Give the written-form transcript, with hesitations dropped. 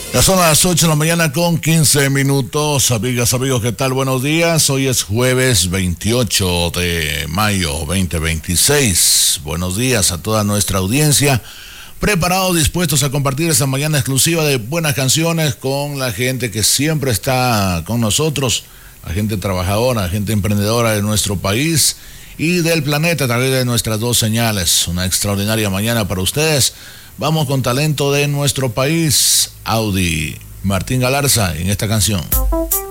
Ya son las 8 de la mañana con 15 minutos. Amigas, amigos, ¿qué tal? Buenos días. Hoy es jueves 28 de mayo 2026. Buenos días a toda nuestra audiencia. Preparados, dispuestos a compartir esta mañana exclusiva de buenas canciones con la gente que siempre está con nosotros, la gente trabajadora, la gente emprendedora de nuestro país y del planeta a través de nuestras dos señales. Una extraordinaria mañana para ustedes. Vamos con talento de nuestro país. Audi, Martín Galarza en esta canción.